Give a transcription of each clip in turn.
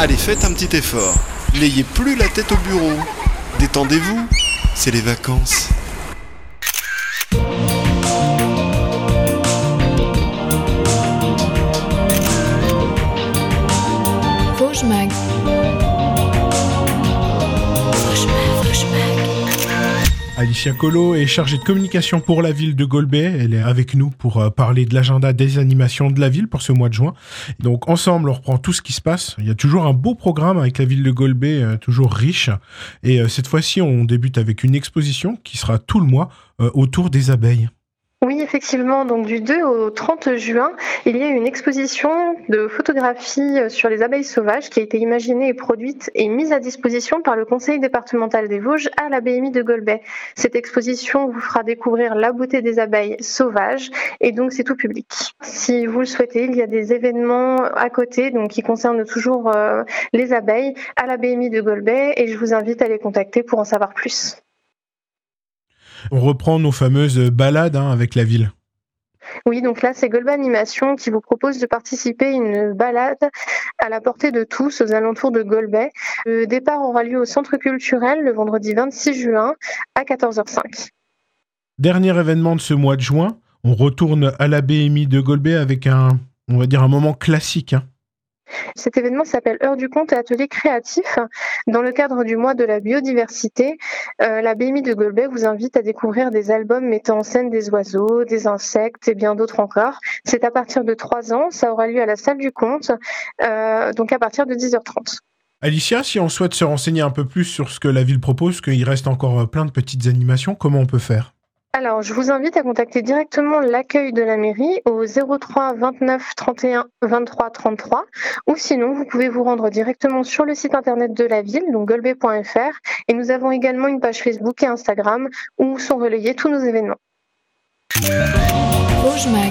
Allez, faites un petit effort. N'ayez plus la tête au bureau. Détendez-vous, c'est les vacances. Vosges Mag. Alicia Colo est chargée de communication pour la ville de Golbey. Elle est avec nous pour parler de l'agenda des animations de la ville pour ce mois de juin. Donc ensemble, on reprend tout ce qui se passe. Il y a toujours un beau programme avec la ville de Golbey, toujours riche. Et cette fois-ci, on débute avec une exposition qui sera tout le mois autour des abeilles. Oui, effectivement. Donc du 2 au 30 juin, il y a une exposition de photographie sur les abeilles sauvages qui a été imaginée et produite et mise à disposition par le Conseil départemental des Vosges à la BMI de Golbey. Cette exposition vous fera découvrir la beauté des abeilles sauvages et donc c'est tout public. Si vous le souhaitez, il y a des événements à côté donc qui concernent toujours les abeilles à la BMI de Golbey et je vous invite à les contacter pour en savoir plus. On reprend nos fameuses balades avec la ville. Oui, donc là, c'est Golbey Animation qui vous propose de participer à une balade à la portée de tous aux alentours de Golbey. Le départ aura lieu au Centre culturel le vendredi 26 juin à 14h05. Dernier événement de ce mois de juin, on retourne à la BMI de Golbey avec un moment classique. Cet événement s'appelle Heure du conte et atelier créatif. Dans le cadre du mois de la biodiversité, la BMI de Golbey vous invite à découvrir des albums mettant en scène des oiseaux, des insectes et bien d'autres encore. C'est à partir de 3 ans, ça aura lieu à la salle du conte, donc à partir de 10h30. Alicia, si on souhaite se renseigner un peu plus sur ce que la ville propose, qu'il reste encore plein de petites animations, comment on peut faire ? Alors, je vous invite à contacter directement l'accueil de la mairie au 03 29 31 23 33 ou sinon vous pouvez vous rendre directement sur le site internet de la ville, donc golbey.fr, et nous avons également une page Facebook et Instagram où sont relayés tous nos événements. Vosges Mag.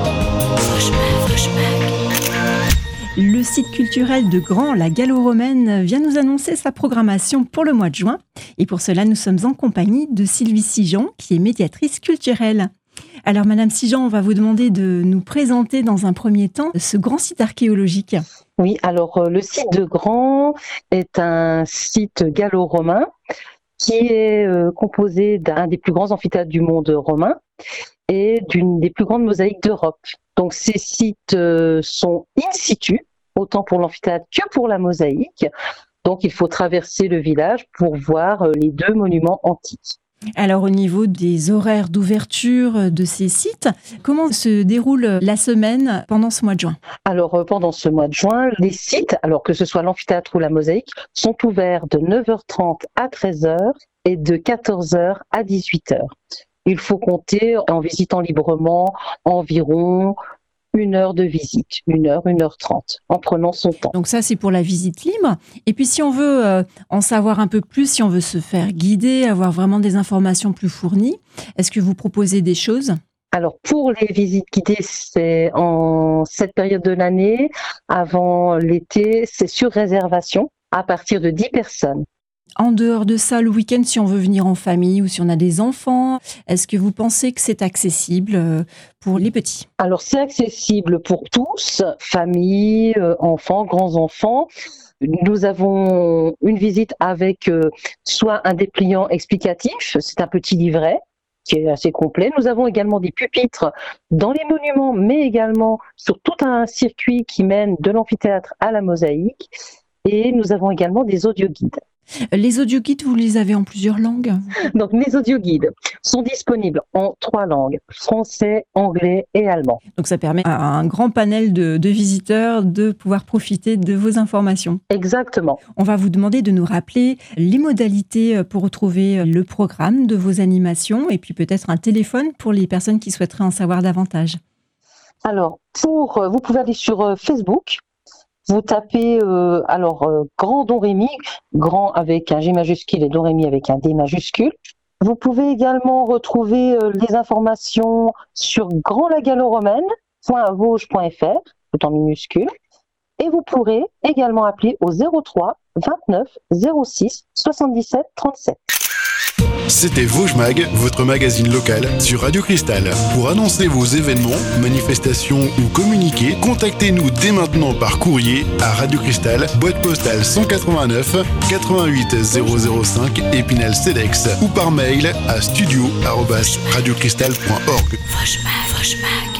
Le site culturel de Grand, la Gallo-Romaine, vient nous annoncer sa programmation pour le mois de juin. Et pour cela, nous sommes en compagnie de Sylvie Sijan, qui est médiatrice culturelle. Alors, Madame Sijan, on va vous demander de nous présenter dans un premier temps ce grand site archéologique. Oui, alors le site de Grand est un site gallo-romain qui est composé d'un des plus grands amphithéâtres du monde romain et d'une des plus grandes mosaïques d'Europe. Donc ces sites sont in situ, autant pour l'amphithéâtre que pour la mosaïque. Donc il faut traverser le village pour voir les deux monuments antiques. Alors au niveau des horaires d'ouverture de ces sites, comment se déroule la semaine pendant ce mois de juin ? Alors pendant ce mois de juin, les sites, alors que ce soit l'amphithéâtre ou la mosaïque, sont ouverts de 9h30 à 13h et de 14h à 18h. Il faut compter, en visitant librement, environ 1 heure de visite, 1h30, en prenant son temps. Donc ça, c'est pour la visite libre. Et puis si on veut en savoir un peu plus, si on veut se faire guider, avoir vraiment des informations plus fournies, est-ce que vous proposez des choses ? Alors pour les visites guidées, c'est en cette période de l'année, avant l'été, c'est sur réservation à partir de 10 personnes. En dehors de ça, le week-end, si on veut venir en famille ou si on a des enfants, est-ce que vous pensez que c'est accessible pour les petits ? Alors c'est accessible pour tous, famille, enfants, grands-enfants. Nous avons une visite avec soit un dépliant explicatif, c'est un petit livret qui est assez complet. Nous avons également des pupitres dans les monuments, mais également sur tout un circuit qui mène de l'amphithéâtre à la mosaïque. Et nous avons également des audioguides. Les audioguides, vous les avez en plusieurs langues ? Donc, les audioguides sont disponibles en 3 langues, français, anglais et allemand. Donc, ça permet à un grand panel de visiteurs de pouvoir profiter de vos informations. Exactement. On va vous demander de nous rappeler les modalités pour retrouver le programme de vos animations et puis peut-être un téléphone pour les personnes qui souhaiteraient en savoir davantage. Alors, vous pouvez aller sur Facebook. Vous tapez Grand Don Rémy, Grand avec un G majuscule et Don Rémy avec un D majuscule. Vous pouvez également retrouver les informations sur grandlagallo-romaine.vosges.fr, tout en minuscule. Et vous pourrez également appeler au 03 29 06 77 37. C'était Vosges Mag, votre magazine local sur Radio Cristal. Pour annoncer vos événements, manifestations ou communiquer, contactez-nous dès maintenant par courrier à Radio Cristal, boîte postale 189 88 005 Épinal-Cedex ou par mail à studio@radiocristal.org. Vosges Mag.